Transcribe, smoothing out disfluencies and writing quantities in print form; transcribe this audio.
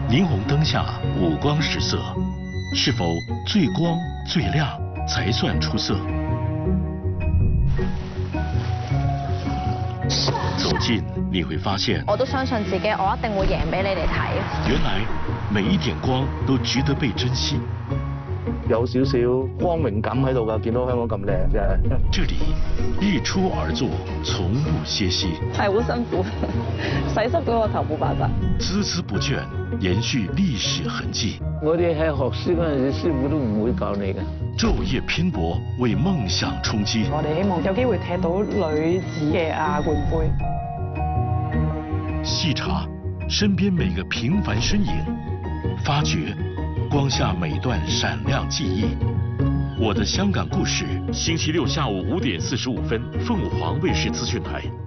霓虹灯下五光十色，是否最光最亮才算出色？走近你会发现， 我都相信自己，我一定會贏俾你哋睇。 原来每一点光都值得被珍惜。 有少少光榮感喺度㗎，見到香港咁靚啫。 这里日出而作，從不歇息。 係好辛苦，洗濕咗個頭冇辦法。 孜孜不倦，延續歷史痕跡。 我哋喺學師嗰陣時，師傅都唔會教你嘅。 晝夜拼搏，為夢想衝擊。 我哋希望有機會踢到女子嘅亞冠杯。 細查身邊每個平凡身影，發掘光下每段閃亮記憶。我的香港故事，星期六下午5點45分，鳳凰衛視資訊台。